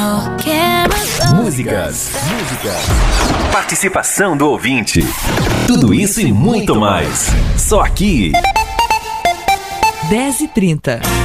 Músicas. Participação do ouvinte. Tudo isso e muito mais. Só aqui. 10h30.